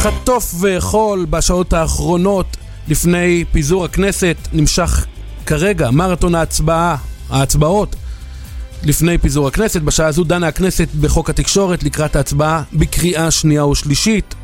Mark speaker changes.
Speaker 1: חטוף וחול בשעות האחרונות לפני פיזור הכנסת. נמשך כרגע מרתון ההצבעות לפני פיזור הכנסת. בשעה הזו דנה הכנסת בחוק התקשורת לקראת ההצבעה בקריאה שנייה ושלישית.